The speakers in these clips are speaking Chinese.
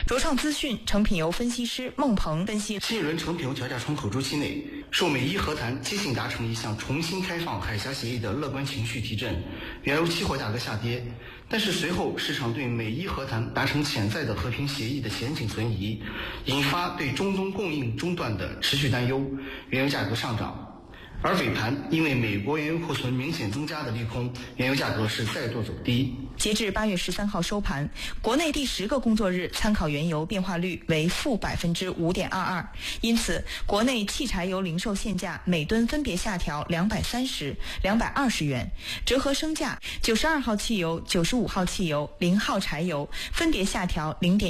卓创资讯成品油分析师孟鹏分析， 新一轮成品油调价窗口周期内，受美伊和谈接近达成一项重新开放海峡协议的乐观情绪提振，原油期货价格下跌。但是随后市场对美伊和谈达成潜在的和平协议的前景存疑，引发对中东供应中断的持续担忧，原油价格上涨。而尾盘因为美国原油库存明显增加的利空，原油价格是再度走低。 截至8月13号收盘，国内第10个工作日参考原油变化率为负5.22%，因此国内汽柴油零售限价每吨分别下调230、220元，折合升价92号汽油、95号汽油、0号柴油分别下调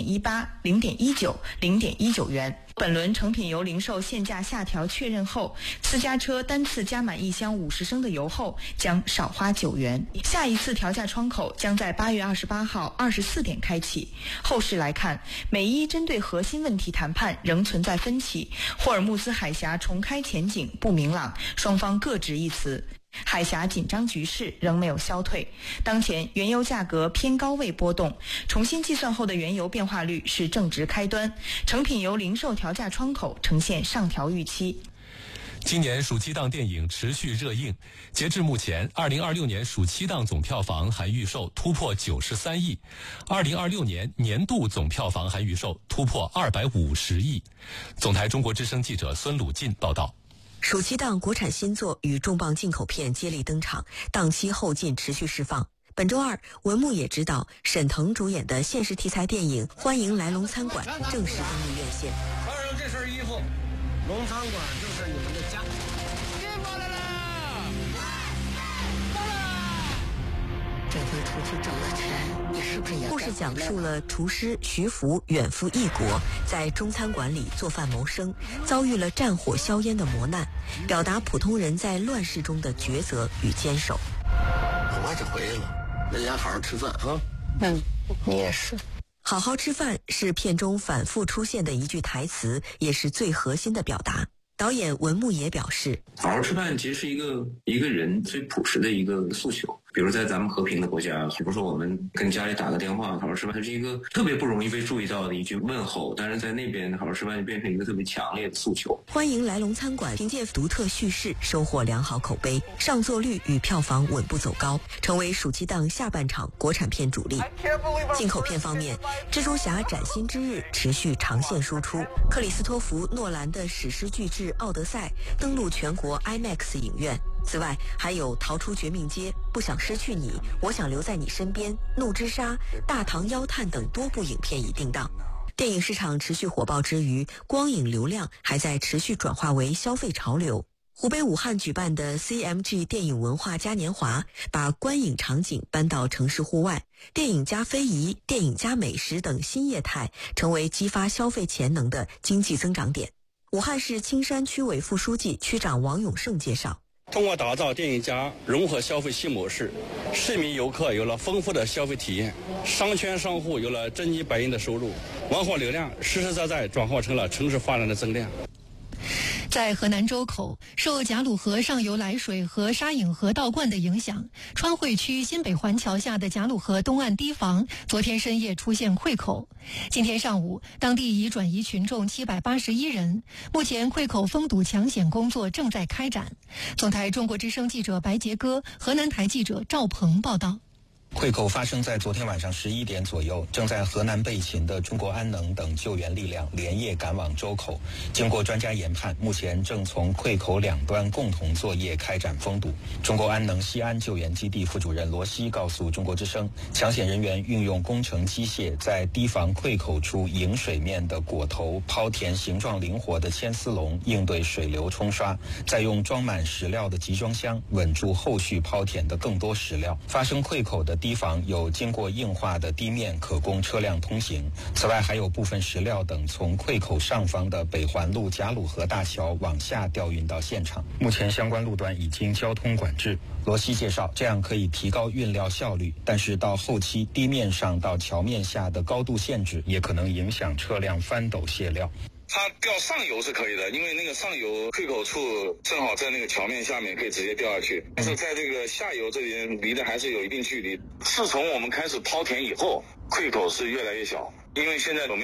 0.18、0.19、0.19元。本轮成品油零售限价下调确认后，私家车单次加满1箱50升的油后将少花9元。下一次调价窗口将在8月28号24点开启。后市来看，美伊针对核心问题谈判仍存在分歧，霍尔木兹海峡重开前景不明朗，双方各执一词。海峡紧张局势仍没有消退，当前原油价格偏高位波动，重新计算后的原油变化率是正值开端，成品油零售调价窗口呈现上调预期。 今年暑期档电影持续热映，截至目前2026年暑期档总票房含预售突破93亿，2026年年度总票房含预售突破250亿。总台中国之声记者孙鲁进报道。 暑期档国产新作与重磅进口片接力登场，档期后劲持续释放。本周二，文牧野执导、沈腾主演的现实题材电影《欢迎来龙餐馆》正式登陆院线。 穿上这身衣服，龙餐馆就是你们的家。 运过来了，到了。 这回出去挣了钱，你是不是也？故事讲述了厨师徐福远赴异国，在中餐馆里做饭谋生，遭遇了战火硝烟的磨难，表达普通人在乱世中的抉择与坚守。 很快就回来了，在家好好吃饭啊。 你也是。好好吃饭是片中反复出现的一句台词，也是最核心的表达。导演文牧野表示， 好好吃饭其实是一个人最朴实的一个诉求。比如在咱们和平的国家，比如说我们跟家里打个电话好好吃饭，它是一个特别不容易被注意到的一句问候，但是在那边好好吃饭就变成一个特别强烈的诉求。 欢迎来龙餐馆凭借独特叙事收获良好口碑，上座率与票房稳步走高，成为暑期档下半场国产片主力。进口片方面，蜘蛛侠崭新之日持续长线输出，克里斯托弗诺兰的史诗巨制《奥德赛》登陆全国 IMAX 影院。此外，还有逃出绝命街、不想失去你、我想留在你身边、怒之沙、大唐妖探等多部影片已定档。电影市场持续火爆之余，光影流量还在持续转化为消费潮流。湖北武汉举办的 CMG 电影文化嘉年华，把观影场景搬到城市户外，电影加非遗、电影加美食等新业态，成为激发消费潜能的经济增长点。武汉市青山区委副书记、区长王永胜介绍， 通过打造电影加融合消费新模式，市民游客有了丰富的消费体验，商圈商户有了真金白银的收入，文化流量实实在在转化成了城市发展的增量。 在河南周口，受贾鲁河上游来水和沙隐河倒灌的影响，川汇区新北环桥下的贾鲁河东岸堤防昨天深夜出现溃口。今天上午，当地已转移群众781人，目前溃口封堵抢险工作正在开展。总台中国之声记者白杰哥，河南台记者赵鹏报道。 溃口发生在昨天晚上11点左右，正在河南备勤的中国安能等救援力量连夜赶往周口。经过专家研判，目前正从溃口两端共同作业开展封堵。中国安能西安救援基地副主任罗西告诉中国之声，抢险人员运用工程机械在堤防溃口处迎水面的果头抛填形状灵活的牵丝笼，应对水流冲刷，再用装满石料的集装箱稳住后续抛填的更多石料。发生溃口的堤防有经过硬化的地面可供车辆通行，此外还有部分石料等从溃口上方的北环路贾鲁河大桥往下调运到现场，目前相关路段已经交通管制。罗西介绍，这样可以提高运料效率，但是到后期地面上到桥面下的高度限制也可能影响车辆翻斗卸料。 它调上游是可以的，因为那个上游溃口处正好在那个桥面下面，可以直接掉下去。但是在这个下游这边离得还是有一定距离。自从我们开始抛填以后，溃口是越来越小，因为现在我们